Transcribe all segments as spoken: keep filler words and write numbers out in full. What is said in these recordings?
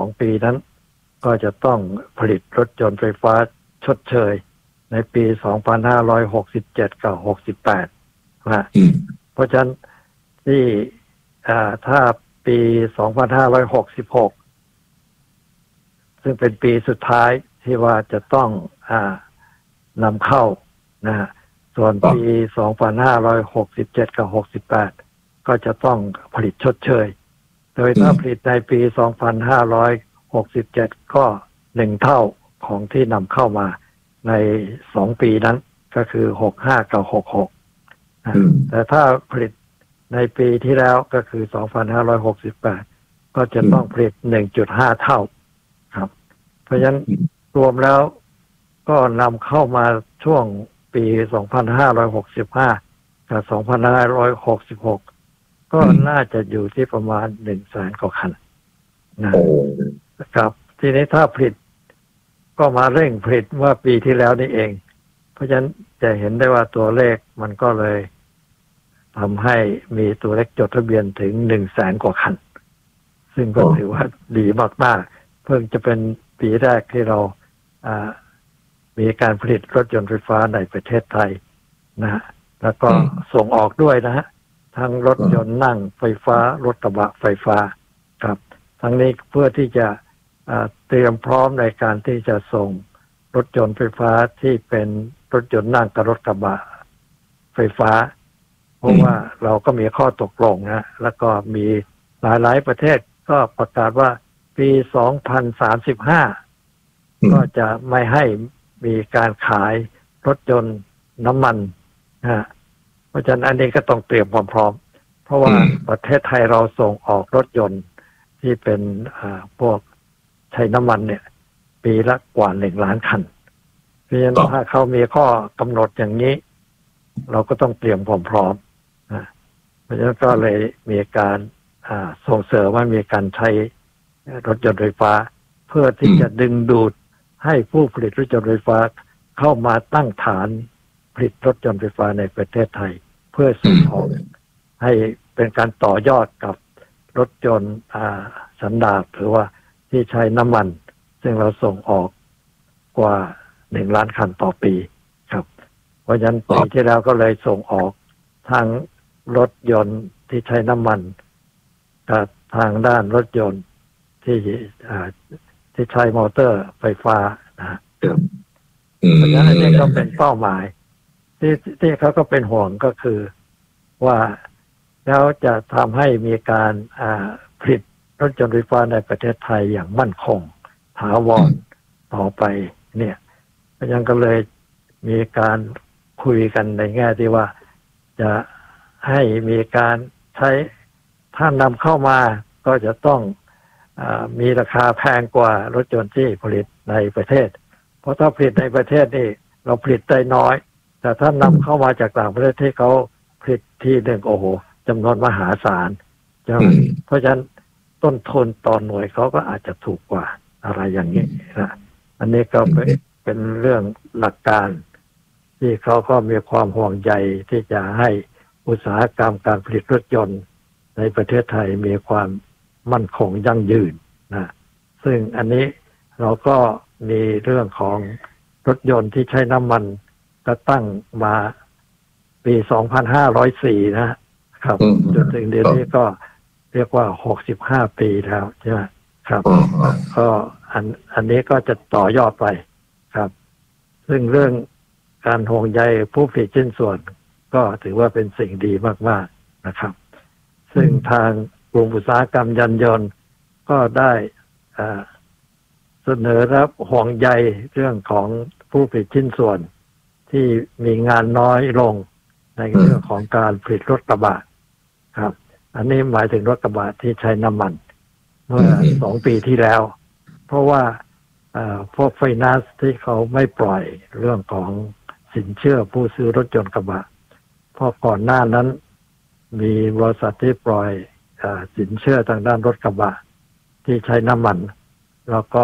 องปีนั้นก็จะต้องผลิตรถยนต์ไฟฟ้าชดเชยในปีสองพันห้าร้อยหกสิบเจ็ดกับหกสิบแปดนะเพราะฉะนั้นที่ถ้าปีสองพันห้าร้อยหกสิบหกซึ่งเป็นปีสุดท้ายที่ว่าจะต้องอ่านำเข้านะฮะส่วนปีสองพันห้าร้อยหกสิบเจ็ดกับหกสิบแปดก็จะต้องผลิตชดเชยโดยถ้าผลิตในปีสองพันห้าร้อยหกสิบเจ็ดก็หนึ่งเท่าของที่นำเข้ามาในสองปีนั้นก็คือหกสิบห้ากับหกสิบหกแต่ถ้าผลิตในปีที่แล้วก็คือสองพันห้าร้อยหกสิบแปดก็จะต้องผลิต หนึ่งจุดห้า เท่าครับเพราะฉะนั้นรวมแล้วก็นำเข้ามาช่วงปีสองพันห้าร้อยหกสิบห้ากับสองพันห้าร้อยหกสิบหกก็น่าจะอยู่ที่ประมาณ หนึ่งแสน กว่าคันนะครับทีนี้ถ้าผลิตก็มาเร่งผลิตเมื่อปีที่แล้วนี่เองเพราะฉะนั้นจะเห็นได้ว่าตัวเลขมันก็เลยทำให้มีตัวเลขจดทะเบียนถึง หนึ่งแสน กว่าคันซึ่งก็ถือว่าดีมากๆเพิ่งจะเป็นปีแรกที่เราอ่ามีการผลิตรถยนต์ไฟฟ้าในประเทศไทยนะฮะแล้วก็ส่งออกด้วยนะฮะทั้งรถยนต์นั่งไฟฟ้ารถกระบะไฟฟ้าครับทั้งนี้เพื่อที่จะเตรียมพร้อมในการที่จะส่งรถยนต์ไฟฟ้าที่เป็นรถยนต์นั่งกับรถกระบะไฟฟ้าเพราะว่าเราก็มีข้อตกลงนะแล้วก็มีหลายๆประเทศก็ประกาศว่าปีสองพันสามสิบห้าก็จะไม่ให้มีการขายรถยนต์น้ำมันนะเพราะฉะนั้นอันนี้ก็ต้องเตรียมความพร้อมเพราะว่าประเทศไทยเราส่งออกรถยนต์ที่เป็นพวกใช้น้ำมันเนี่ยปีละกว่าหนึ่งล้านคันเพราะฉะนั้นถ้าเขามีข้อกำหนดอย่างนี้เราก็ต้องเตรียมความพร้อมนะเพราะฉะนั้นก็เลยมีการส่งเสริมว่ามีการใช้รถยนต์ไฟฟ้าเพื่อที่จะดึงดูดให้ผู้ผลิตรถยนต์ไฟฟ้าเข้ามาตั้งฐานผลิตรถยนต์ไฟฟ้าในประเทศไทยเพื่อส่งออกให้เป็นการต่อยอดกับรถยนต์สันดาปหรือว่าที่ใช้น้ำมันซึ่งเราส่งออกกว่าหนึ่งล้านคันต่อปีครับเพราะฉะนั้นปีที่แล้วก็เลยส่งออกทั้งรถยนต์ที่ใช้น้ำมันกับทางด้านรถยนต์ที่ที่ใช้มอเตอร์ไฟฟ้านะเพราะฉะนั้นอันนี้ก็เป็นเป้าหมายที่ที่เขาก็เป็นห่วงก็คือว่าแล้วจะทำให้มีการผลิตรถยนต์ไฟฟ้าในประเทศไทยอย่างมั่นคงถาวรต่อไปเนี่ยเพราะฉะนั้นก็เลยมีการคุยกันในแง่ที่ว่าจะให้มีการใช้ถ้านำเข้ามาก็จะต้องอมีราคาแพงกว่ารถยนต์ที่ผลิตในประเทศเพราะถ้าผลิตในประเทศนี่เราผลิตได้น้อยแต่ถ้านำเข้ามาจากต่างประเทศที่เขาผลิตที่หนึ่งโอ้โหจำนวนมหาศาลใช่ไหมเพราะฉะนั้นต้นทุนต่อหน่วยเขาก็อาจจะถูกกว่าอะไรอย่างนี้นะอันนี้ก็เป็นเรื่องหลักการที่เขาก็มีความห่วงใยที่จะให้อุตสาหกรรมการผลิตรถยนต์ในประเทศไทยมีความมั่นคงยั่งยืนนะซึ่งอันนี้เราก็มีเรื่องของรถยนต์ที่ใช้น้ำมันก็ตั้งมาปีสองพันห้าร้อยสี่นะครับจนถึงเดี๋ยวนี้ก็เรียกว่าหกสิบห้าปีแล้วใช่ไหมครับก็อันอันนี้ก็จะต่อยอดไปครับซึ่งเรื่องการห่วงใยผู้ผลิตชิ้นส่วนก็ถือว่าเป็นสิ่งดีมากๆนะครับซึ่งทางกลุ่มอุตสาหกรรมยานยนต์ก็ได้เสนอรับห่วงใยเรื่องของผู้ผลิตชิ้นส่วนที่มีงานน้อยลงในเรื่องของการผลิตรถกระบะครับอันนี้หมายถึงรถกระบะที่ใช้น้ำมันเมื่อสองปีที่แล้วเพราะว่าพวกไฟแนนซ์ที่เขาไม่ปล่อยเรื่องของสินเชื่อผู้ซื้อรถยนต์กระบะเพราะก่อนหน้านั้นมีบริษัทที่ปล่อยสินเชื่อทางด้านรถกระบะที่ใช้น้ำมันแล้วก็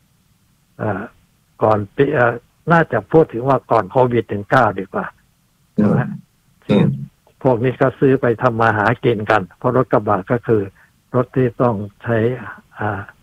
ก่อนปีน่าจะพูดถึงว่าก่อนโควิดถึงเก้าดีกว่าใช่ไหมพวกนี้ก็ซื้อไปทำมาหากินกันเพราะรถกระบะก็คือรถที่ต้องใช้